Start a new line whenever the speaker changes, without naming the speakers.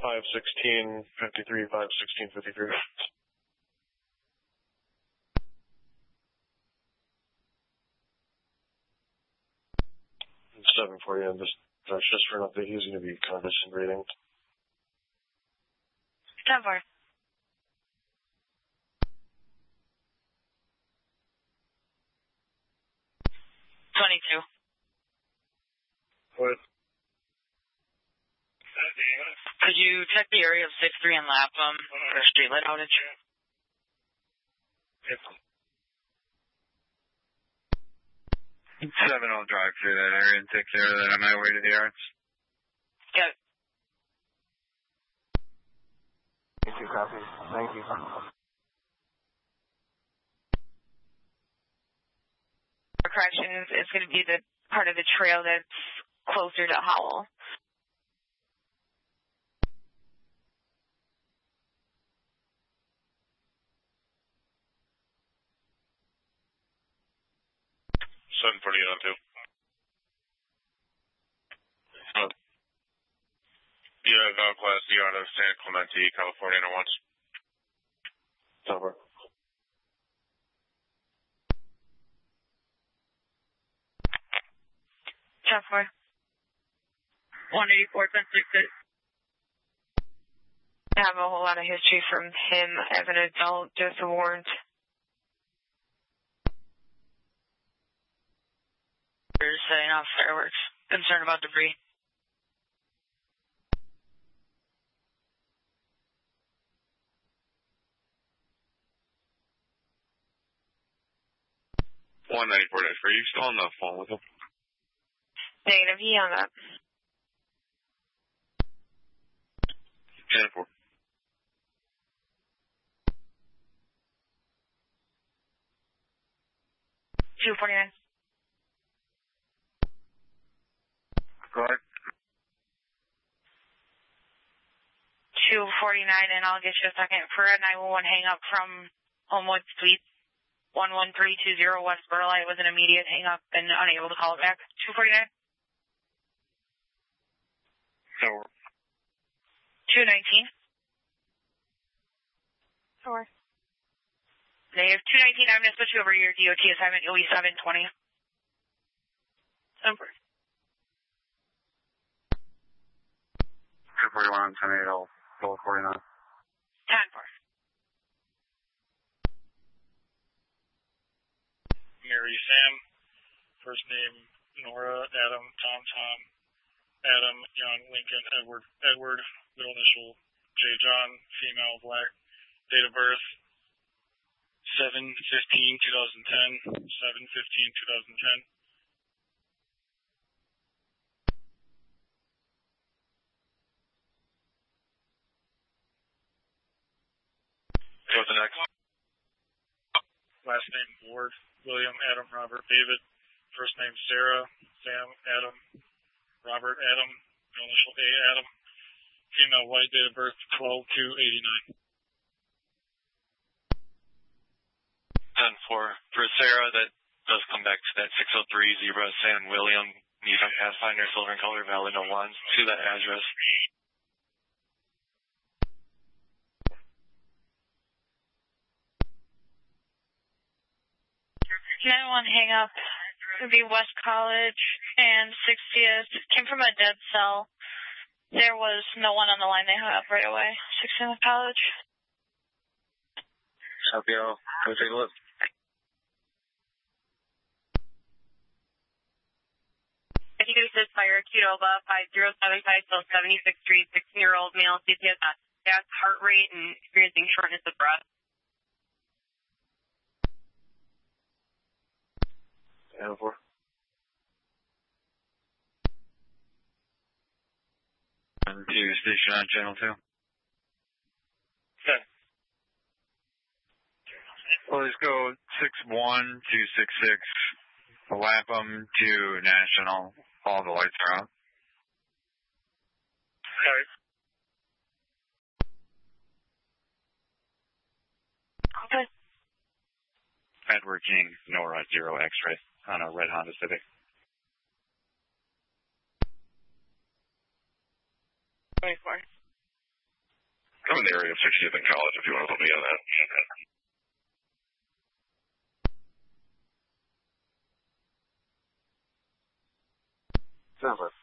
51653, 51653. 740 on this. That's just for an update. He's going to be condition rating.
10-4.
What?
Could you check the area of 6-3 and Lapham for a streetlight outage?
Yep.
7, I'll drive through that area and take care of that on my way to the yards.
Yep.
Thank you, copy. Thank you.
Corrections is going to be the part of the trail that's closer to Howell.
On 2. You have Class D out of San Clemente, California, no once. Over.
Chef 4. 184, 10-6. I have a whole lot of history from him as an adult, just a warrant. Setting off fireworks. Concerned about debris.
Are you still on the phone with him?
Negative, he hung up.
10-4.
249.
Go ahead.
249, and I'll get you a second. For a 911 hang up from Homewood Suites, 11320 West Burleigh. It was an immediate hang up and unable to call it back. 249.
So.
219. Sure. Negative 219. I'm going to switch you over to your DOT assignment. You'll be 720. Number.
241, 10-8, I'll go 49.
10-4.
Mary Sam, first name Nora, Adam, Tom, Adam, Young, Lincoln, Edward, middle initial J. John, female, black, date of birth 7/15/2010, 7/15/2010.
What's the next?
Last name Ward, William, Adam, Robert, David. First name Sarah, Sam, Adam, Robert, Adam, initial A, Adam. Female, white, date of birth 12/2/89.
10-4. For Sarah, that does come back to that 603 Zebra San William Nissan Pathfinder, silver in color, valid no ones, to that address.
One hang up would be West College and 60th. Came from a dead cell. There was no one on the line. They hung up right away. 60th College.
Help you out. Go take a look.
If you could assist fire Qdoba 5075 till 76th Street, 16-year-old male, CPS, gas, heart rate, and experiencing shortness of breath.
10-4.
And to station on channel 2.
Okay.
Well, let's go 61266 Lapham to National. All the lights are out.
Okay.
Edward King, Nora, 0 X-ray on a red Honda Civic.
24.
in the area of 60th and College if you want to put me on that.
Sounds like